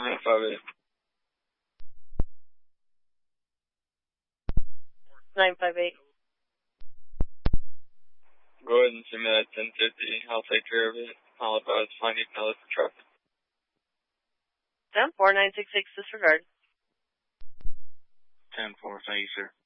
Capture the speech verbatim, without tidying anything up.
nine five eight. nine five eight. Go ahead and send me that ten fifty. I'll take care of it. I'll advise finding another truck. ten four nine six six, disregard. ten four, thank you, sir.